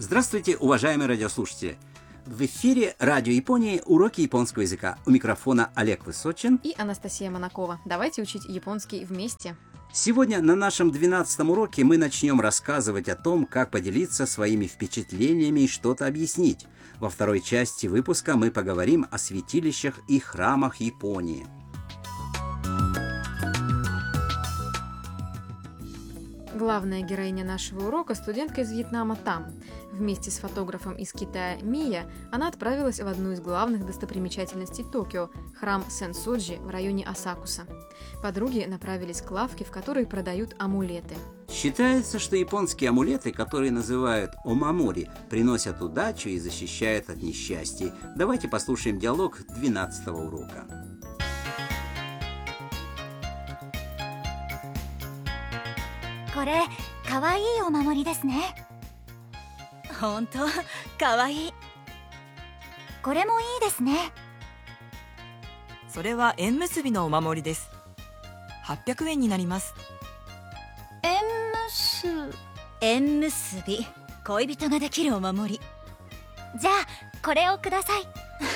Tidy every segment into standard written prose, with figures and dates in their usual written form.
Здравствуйте, уважаемые радиослушатели! В эфире Радио Японии уроки японского языка. У микрофона Олег Высочин и Анастасия Монакова. Давайте учить японский вместе. Сегодня на нашем 12-м уроке мы начнем рассказывать о том, как поделиться своими впечатлениями и что-то объяснить. Во второй части выпуска мы поговорим о святилищах и храмах Японии. Главная героиня нашего урока – студентка из Вьетнама Там. Вместе с фотографом из Китая Мия она отправилась в одну из главных достопримечательностей Токио – храм Сенсоджи в районе Асакуса. Подруги направились к лавке, в которой продают амулеты. Считается, что японские амулеты, которые называют омамори, приносят удачу и защищают от несчастий. Давайте послушаем диалог 12-го урока. これかわいいお守りですね。ほんとかわいい。これもいいですね。 それは縁結びのお守りです。800円になります。 縁結び、恋人ができるお守り。じゃあこれをください。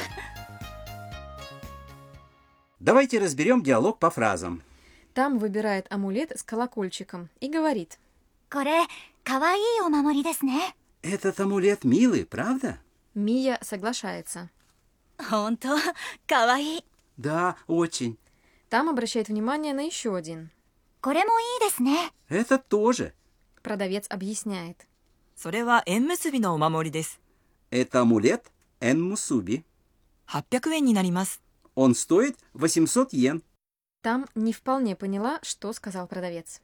Давайте разберем диалог по фразам. Там выбирает амулет с колокольчиком и говорит: これかわいいお守りですね。 Этот амулет милый, правда? Мия соглашается. ほんとかわいい。 Да, очень. Там обращает внимание на еще один. これもいいですね。 Это тоже. Продавец объясняет. それは縁結びのお守りです。 Это амулет энмусуби. 800円になります。 Он стоит 800 йен. Там не вполне поняла, что сказал продавец.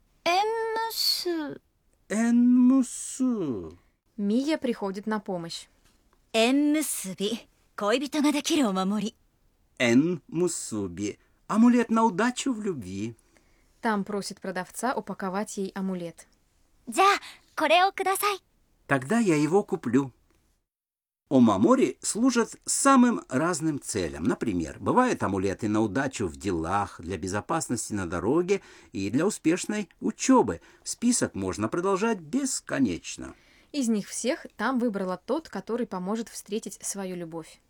Энмусу. Мия приходит на помощь. 縁結び、恋人ができるお守り。 Энмусуби. Амулет на удачу в любви. Там просит продавца упаковать ей амулет. じゃあこれをください。 Тогда я его куплю. Омамори служат самым разным целям. Например, бывают амулеты на удачу в делах, для безопасности на дороге и для успешной учебы. Список можно продолжать бесконечно. Из них всех там выбрала тот, который поможет встретить свою любовь.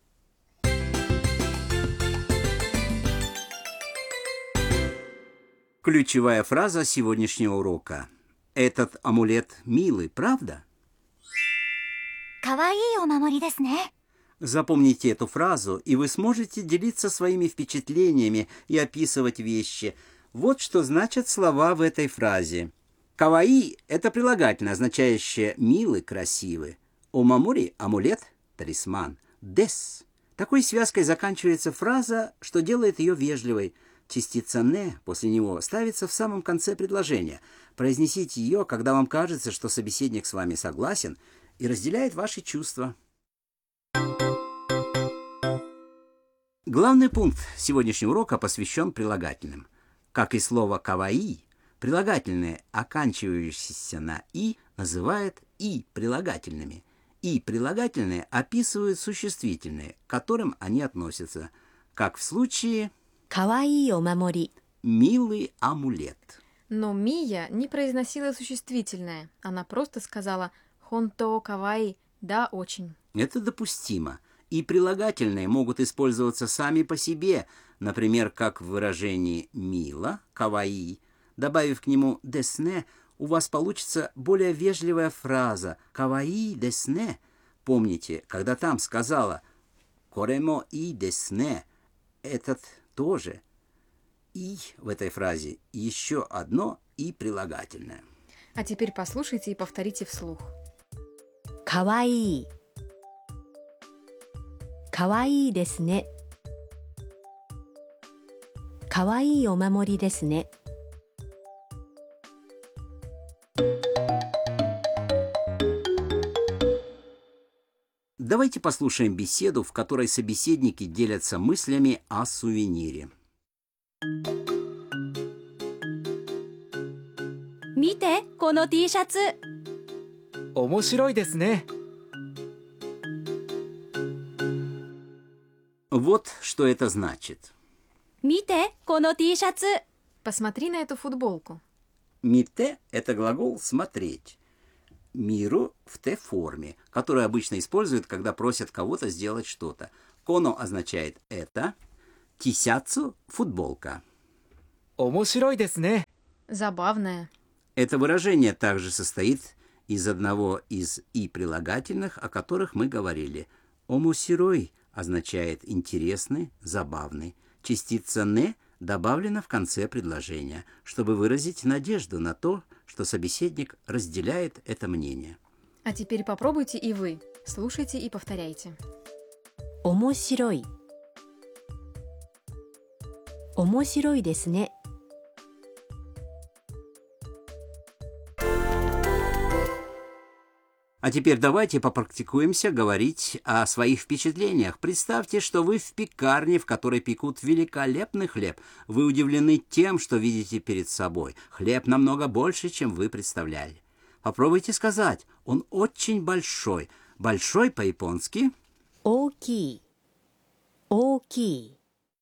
Ключевая фраза сегодняшнего урока. Этот амулет милый, правда? かわいいお守りですね。 Запомните эту фразу, и вы сможете делиться своими впечатлениями и описывать вещи. Вот что значат слова в этой фразе. Каваи – это прилагательное, означающее «милый», «красивый». Омамори – амулет, талисман. Дес. Такой связкой заканчивается фраза, что делает ее вежливой. Частица «не» после него ставится в самом конце предложения. Произнесите ее, когда вам кажется, что собеседник с вами согласен и разделяет ваши чувства. Главный пункт сегодняшнего урока посвящен прилагательным. Как и слово «каваи», прилагательные, оканчивающиеся на «и», называют «и» прилагательными. «И» прилагательные описывают существительные, к которым они относятся, как в случае かわいいお守り。 «милый амулет». Но Мия не произносила существительное. Она просто сказала «хонто каваи», да, очень. Это допустимо. И прилагательные могут использоваться сами по себе, например, как в выражении «мило», «каваи». Добавив к нему «десне», у вас получится более вежливая фраза «каваи десне». Помните, когда там сказала «коремо и десне», этот тоже. «И» в этой фразе еще одно «и» прилагательное. А теперь послушайте и повторите вслух. かわいい。かわいいですね。かわいいお守りですね。 Давайте послушаем беседу, в которой собеседники делятся мыслями о сувенире. 見てこの T シャツ。 面白いですね。 Вот что это значит. 見てこの T シャツ。 Посмотри на эту футболку. Мите – это глагол «смотреть». миру в Т-форме, которую обычно используют, когда просят кого-то сделать что-то. Коно означает «это», тисяцу – «футболка». 面白いですね。 Забавная. Это выражение также состоит из одного из «и» прилагательных, о которых мы говорили. «Омусирой» означает «интересный», «забавный». Частица «не» добавлена в конце предложения, чтобы выразить надежду на то, что собеседник разделяет это мнение. А теперь попробуйте и вы. Слушайте и повторяйте. 面白い面白いですね А теперь давайте попрактикуемся говорить о своих впечатлениях. Представьте, что вы в пекарне, в которой пекут великолепный хлеб. Вы удивлены тем, что видите перед собой. Хлеб намного больше, чем вы представляли. Попробуйте сказать, он очень большой. Большой по-японски? 大きい大きい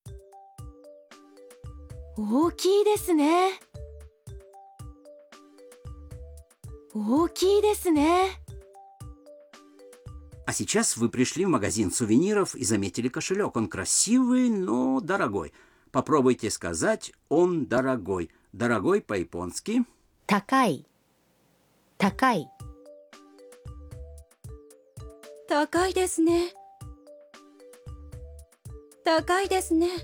大きいですね大きいですね А сейчас вы пришли в магазин сувениров и заметили кошелек. Он красивый, но дорогой. Попробуйте сказать «он дорогой». Дорогой по-японски? 高い高い高いですね高いですね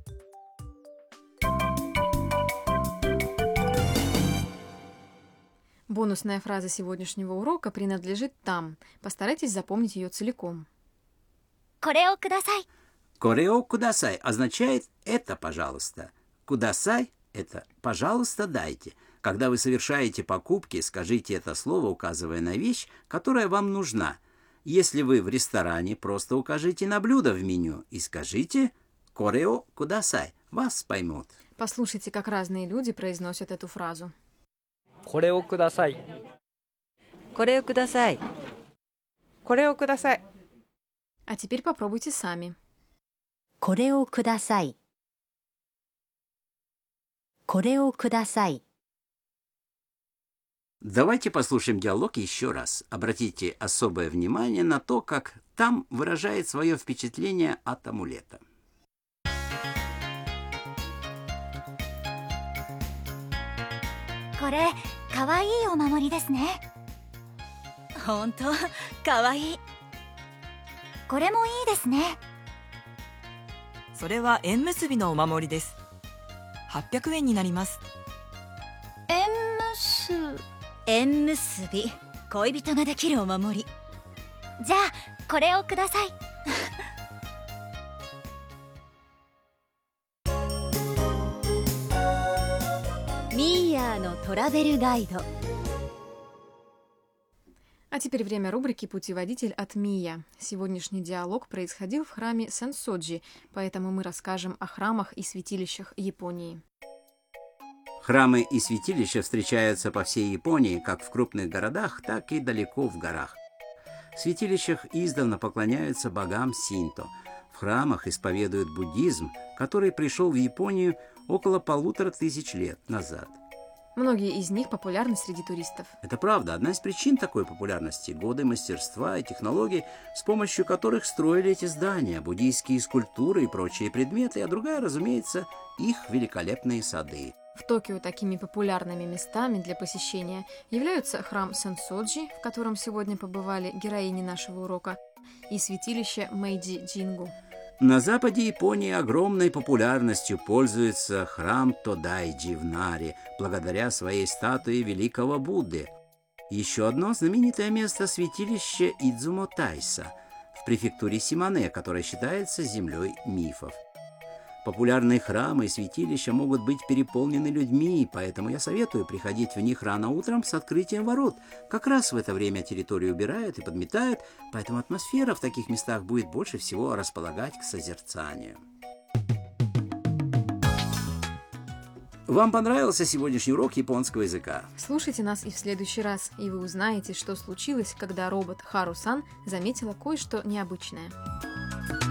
Бонусная фраза сегодняшнего урока принадлежит там. Постарайтесь запомнить ее целиком. これをください «Корео кудасай» означает «это, пожалуйста». «Кудасай» — это «пожалуйста, дайте». Когда вы совершаете покупки, скажите это слово, указывая на вещь, которая вам нужна. Если вы в ресторане, просто укажите на блюдо в меню и скажите «Корео кудасай». Вас поймут. Послушайте, как разные люди произносят эту фразу. これをください。 これをください。これをください。 А теперь попробуйте сами. これをくださいこれをください Давайте послушаем диалог еще раз. Обратите особое внимание на то, как там выражает свое впечатление от амулета. これかわいいお守りですねほんとかわいいこれもいいですねそれは縁結びのお守りです。800円になります。 縁結び恋人ができるお守りじゃあこれをくださいミーヤーのトラベルガイド А теперь время рубрики «Путеводитель от Мия». Сегодняшний диалог происходил в храме Сенсоджи, поэтому мы расскажем о храмах и святилищах Японии. Храмы и святилища встречаются по всей Японии, как в крупных городах, так и далеко в горах. В святилищах издавна поклоняются богам синто. В храмах исповедуют буддизм, который пришел в Японию около 1500 лет назад. Многие из них популярны среди туристов. Это правда. Одна из причин такой популярности – годы мастерства и технологий, с помощью которых строили эти здания, буддийские скульптуры и прочие предметы, а другая, разумеется, их великолепные сады. В Токио такими популярными местами для посещения являются храм Сенсоджи, в котором сегодня побывали героини нашего урока, и святилище Мэйдзи-Джингу. На западе Японии огромной популярностью пользуется храм Тодайджи в Наре, благодаря своей статуе великого Будды. Еще одно знаменитое место – святилище Идзумо-Тайса в префектуре Симане, которое считается землей мифов. Популярные храмы и святилища могут быть переполнены людьми, поэтому я советую приходить в них рано утром с открытием ворот. Как раз в это время территорию убирают и подметают, поэтому атмосфера в таких местах будет больше всего располагать к созерцанию. Вам понравился сегодняшний урок японского языка? Слушайте нас и в следующий раз, и вы узнаете, что случилось, когда робот Хару-сан заметила кое-что необычное.